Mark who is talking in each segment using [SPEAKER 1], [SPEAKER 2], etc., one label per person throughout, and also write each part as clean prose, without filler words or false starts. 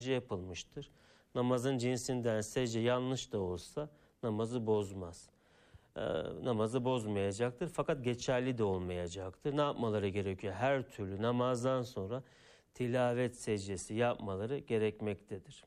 [SPEAKER 1] secde yapılmıştır. Namazın cinsinden secde yanlış da olsa namazı bozmaz. Namazı bozmayacaktır fakat geçerli de olmayacaktır. Ne yapmaları gerekiyor? Her türlü namazdan sonra tilavet secdesi yapmaları gerekmektedir.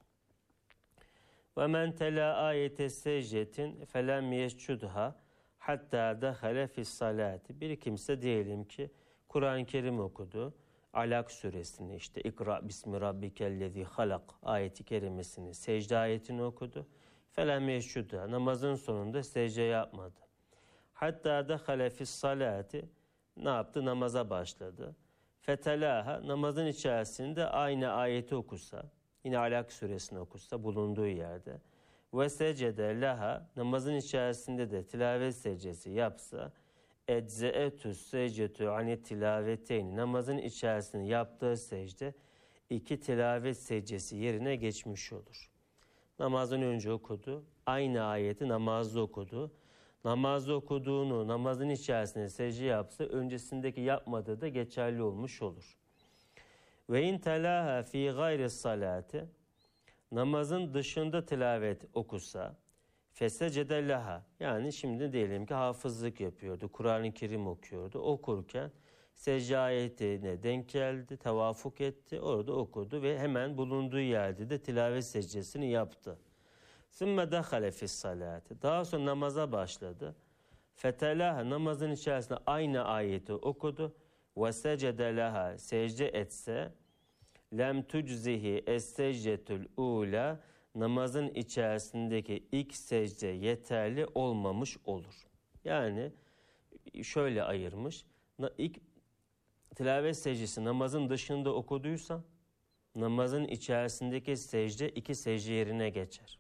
[SPEAKER 1] وَمَنْ تَلَا آيَةَ سَجْدَةٍ فَلَمْ يَسْجُدْهَا hatta dahale fis salati. Bir kimse diyelim ki Kur'an-ı Kerim okudu. Alak suresini işte İkra bismi rabbikellezi halak ayeti kerimesini, secde ayetini okudu. Felem yeşşudha, namazın sonunda secde yapmadı. Hatta dahale fis salati, ne yaptı? Namaza başladı. Fetelaha, namazın içerisinde aynı ayeti okusa, yine Alak suresini okusa bulunduğu yerde ve secde laha, namazın içerisinde de tilavet secdesi yapsa, ecze'etü secdetü ani tilaveteyni, namazın içerisinde yaptığı secde iki tilavet secdesi yerine geçmiş olur. Namazdan önce okudu, aynı ayeti namazda okudu. Namazda okuduğunu namazın içerisinde secde yapsa, öncesindeki yapmadığı da geçerli olmuş olur. Ve in telaha fi gayri salati, namazın dışında tilavet okusa, fesecede laha, yani şimdi diyelim ki hafızlık yapıyordu, Kur'an-ı Kerim okuyordu, okurken secde ayetine denk geldi, tevafuk etti, orada okudu ve hemen bulunduğu yerde de tilavet secdesini yaptı. Sümme dehale fis salati, daha sonra namaza başladı. Fetelaha, namazın içerisinde aynı ayeti okudu ve secede laha, secde etse, lem tuczihi es-secdetül ula, namazın içerisindeki ilk secde yeterli olmamış olur. Yani şöyle ayırmış. İlk tilavet secdesi namazın dışında okuduysa, namazın içerisindeki secde iki secde yerine geçer.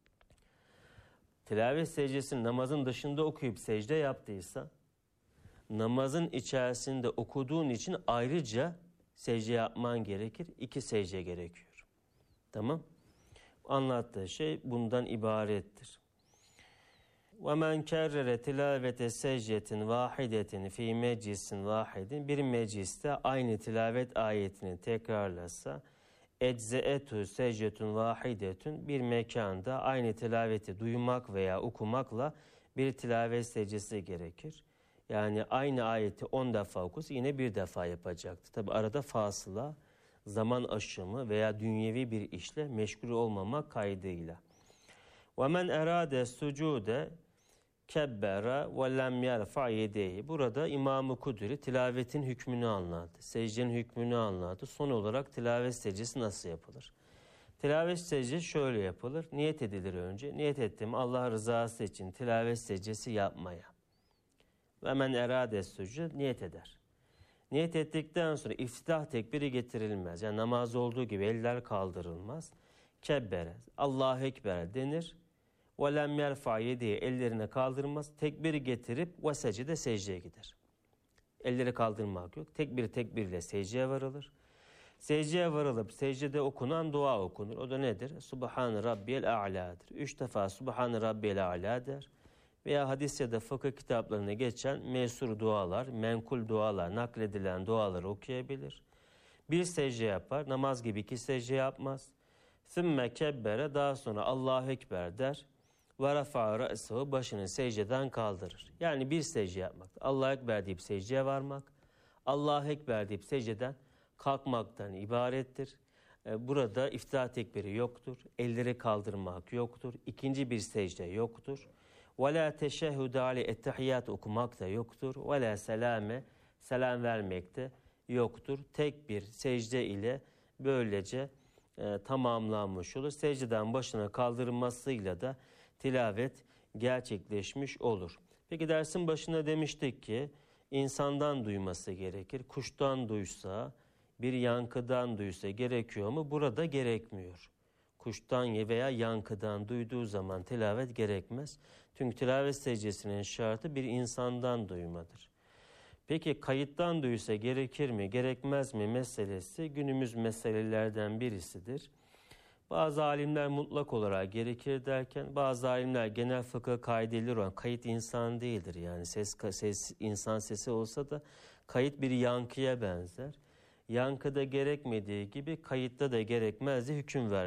[SPEAKER 1] Tilavet secdesini namazın dışında okuyup secde yaptıysa, namazın içerisinde okuduğun için ayrıca secde yapman gerekir. İki secde gerekiyor. Tamam. Anlattığı şey bundan ibarettir. وَمَنْ كَرَّرَ تِلَاوَةَ سَجْدَةٍ وَاحِدَةٍ فِي مَجْلِسٍ وَاحِدٍ, bir mecliste aynı tilavet ayetini tekrarlasa, ecze'etü secdetun vahidetun, bir mekanda aynı tilaveti duymak veya okumakla bir tilavet secdesi gerekir. Yani aynı ayeti 10 defa okusa yine bir defa yapacaktı. Tabi arada fasıla, zaman aşımı veya dünyevi bir işle meşgul olmamak kaydıyla. وَمَنْ اَرَادَ السُّجُودَ kebbera ve lem yerfa yedeyi. Burada İmam-ı Kudri tilavetin hükmünü anlattı. Secdenin hükmünü anlattı. Son olarak tilavet secdesi nasıl yapılır? Tilavet secdesi şöyle yapılır. Niyet edilir önce. Niyet ettim Allah rızası için tilavet secdesi yapmaya. Ve men erade sucud, niyet eder. Niyet ettikten sonra iftitah tekbiri getirilmez. Yani namaz olduğu gibi eller kaldırılmaz. Kebbere, Allahu Ekber denir. Ve lem yerfa yediği, ellerine kaldırmaz. Tekbiri getirip ve secde secdeye gider. Elleri kaldırmak yok. Tekbirle secdeye varılır. Secdeye varılıp secdede okunan dua okunur. O da nedir? Subhan Rabbiyel A'la'dır. 3 defa Subhan Rabbiyel A'la der. Veya hadis ya da fıkıh kitaplarına geçen mesur dualar, menkul dualar, nakledilen duaları okuyabilir. Bir secde yapar. Namaz gibi 2 secde yapmaz. Sümme kebbere, daha sonra Allahu Ekber der. Ve rafa'a ra'sehu, başını secdeden kaldırır. Yani bir secde yapmak. Allahu Ekber deyip secdeye varmak. Allahu Ekber deyip secdeden kalkmaktan ibarettir. Burada iftitah tekbiri yoktur. Elleri kaldırmak yoktur. İkinci bir secde yoktur. Ve la teşehhüd ali ettehiyyat okumak da yoktur. Ve la selame, selam vermek de yoktur. Tek bir secde ile böylece tamamlanmış olur. Secdeden başına kaldırılmasıyla da tilavet gerçekleşmiş olur. Peki dersin başında demiştik ki insandan duyması gerekir. Kuştan duysa, bir yankıdan duysa gerekiyor mu? Burada gerekmiyor. Kuştan veya yankıdan duyduğu zaman tilavet gerekmez. Çünkü tilavet secdesinin şartı bir insandan duymadır. Peki kayıttan duysa gerekir mi, gerekmez mi meselesi günümüz meselelerden birisidir. Bazı alimler mutlak olarak gerekir derken, bazı alimler genel fıkıh kaideleri olan kayıt insan değildir. Yani ses insan sesi olsa da kayıt bir yankıya benzer. Yankıda gerekmediği gibi kayıtta da gerekmez diye hüküm ver.